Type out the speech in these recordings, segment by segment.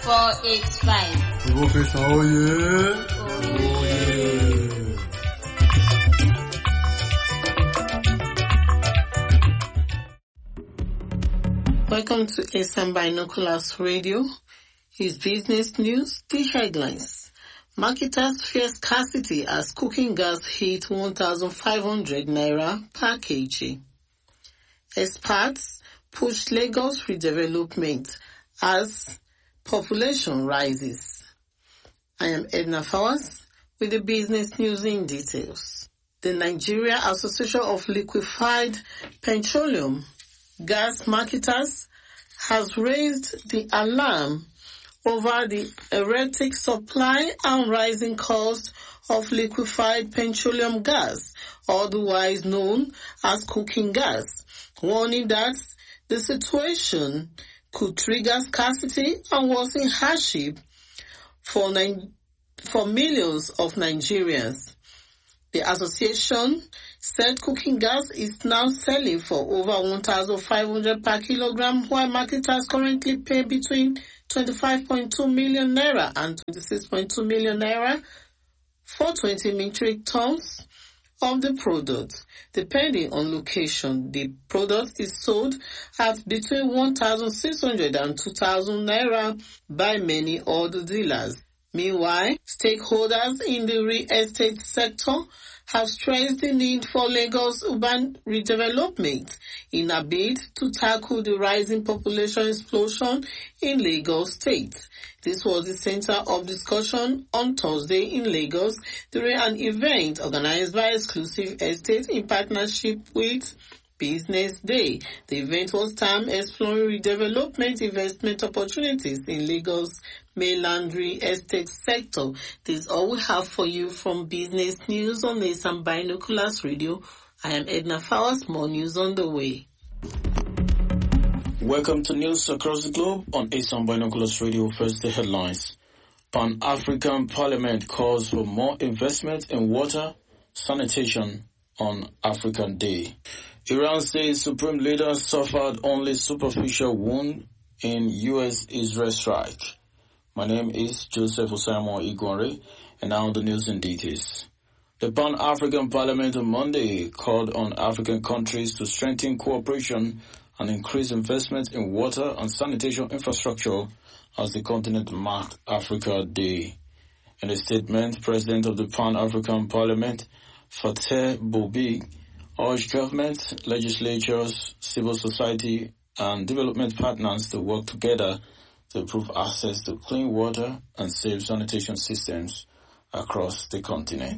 485. Professor Oye. Welcome to ASAM Binoculars Radio. His business news, the headlines. Marketers fear scarcity as cooking gas hit 1,500 naira per kg. Experts push Lagos redevelopment as population rises. I am Edna Fawaz with the business news in details. The Nigeria Association of Liquefied Petroleum Gas Marketers has raised the alarm over the erratic supply and rising cost of liquefied petroleum gas, otherwise known as cooking gas, warning that the situation could trigger scarcity and worsen hardship for millions of Nigerians. The association said cooking gas is now selling for over 1,500 per kilogram, while marketers currently pay between 25.2 million naira and 26.2 million naira for 20 metric tons of the product. Depending on location, the product is sold at between 1,600 and 2,000 naira by many other dealers. Meanwhile, stakeholders in the real estate sector have stressed the need for Lagos urban redevelopment in a bid to tackle the rising population explosion in Lagos State. This was the center of discussion on Thursday in Lagos during an event organized by Exclusive Estate in partnership with Business Day. The event was termed Exploring Redevelopment Investment Opportunities in Lagos Mainland Real Estate Sector. This is all we have for you from Business News on ASAM Binoculars Radio. I am Edna Fawaz. More news on the way. Welcome to news across the globe on ASAM Binoculars Radio. First, the headlines. Pan-African Parliament calls for more investment in water sanitation on African Day. Iran says Supreme Leader suffered only superficial wound in U.S.-Israel strike. My name is Joseph Osaimo Igware, and now the news in details. The Pan-African Parliament on Monday called on African countries to strengthen cooperation and increase investment in water and sanitation infrastructure as the continent marked Africa Day. In a statement, President of the Pan-African Parliament, Fateh Bobi, urged government, legislatures, civil society, and development partners to work together to improve access to clean water and safe sanitation systems across the continent.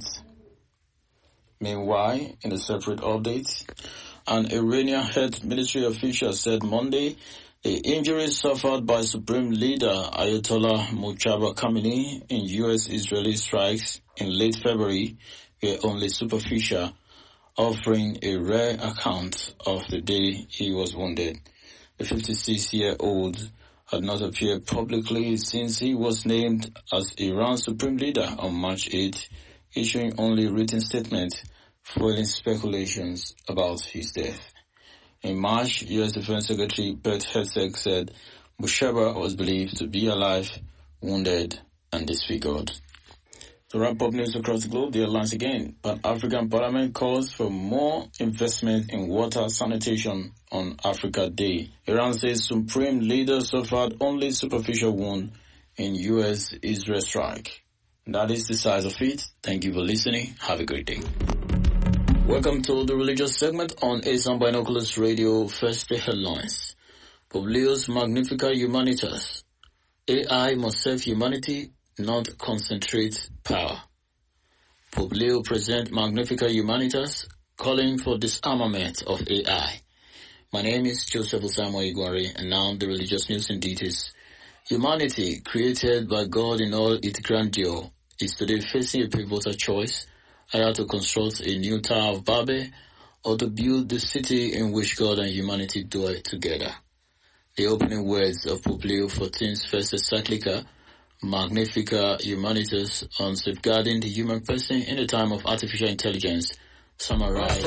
Meanwhile, in a separate update, an Iranian health ministry official said Monday the injuries suffered by Supreme Leader Ayatollah Mojtaba Khamenei in U.S.-Israeli strikes in late February were only superficial, offering a rare account of the day he was wounded. The 56-year-old had not appeared publicly since he was named as Iran's Supreme Leader on March 8, issuing only written statement foiling speculations about his death. In March, U.S. Defense Secretary Pete Hegseth said Mojtaba was believed to be alive, wounded, and disfigured. To wrap up news across the globe, the headlines again. Pan-African Parliament calls for more investment in water sanitation on Africa Day. Iran says Supreme Leader suffered only superficial wound in U.S.-Israel strike. And that is the size of it. Thank you for listening. Have a great day. Welcome to the religious segment on ASAM Binoculars Radio. First, the headlines. Publius Magnificat Humanitas. AI must serve humanity, not concentrate power. Pope Leo present Magnificat Humanitas, calling for disarmament of AI. My name is Joseph Osaimo Igware, and now the religious news in details. Humanity, created by God in all its grandeur, is today facing a pivotal choice, either to construct a new Tower of Babel or to build the city in which God and humanity dwell together. The opening words of Pope Leo XIV's first encyclica, Magnificat Humanitas, on safeguarding the human person in a time of artificial intelligence, summarize.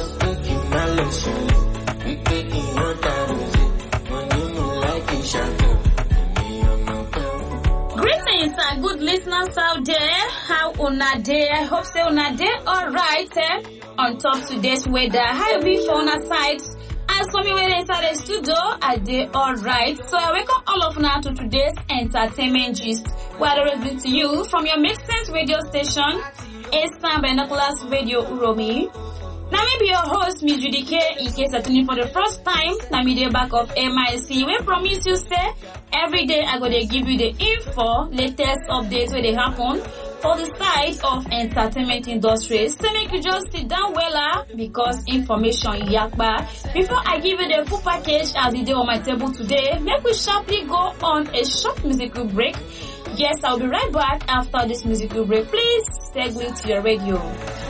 good listeners out there. How una day? I hope say una day alright. On top today's weather, how be for una side? As for me, when inside the studio, I did alright. So I welcome all of you to today's entertainment gist. Where I always bring to you from your Make Sense radio station, Eastern Binoculars Radio Uromi. Now maybe your host, Miss Judy K, in case you're tuning for the first time, now me the back of MIC. We promise you say, every day I go to give you the info, latest updates where they happen for the side of entertainment industry. So make you just sit down well because information yakba. Before I give you the full package as the day on my table today, make we sharply go on a short musical break. Yes, I'll be right back after this musical break. Please stay glued to your radio.